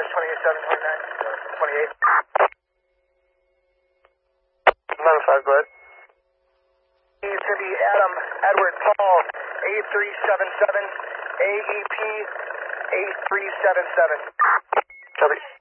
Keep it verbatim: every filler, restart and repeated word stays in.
twenty-seven twenty-nine, twenty-eight. nine five, go ahead. It's going to be Adam Edward Paul, A three seven seven, A E P, A three seven seven. Copy.